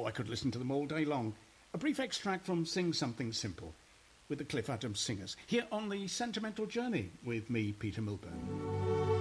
I could listen to them all day long. A brief extract from Sing Something Simple with the Cliff Adams Singers, here on The Sentimental Journey with me, Peter Milburn.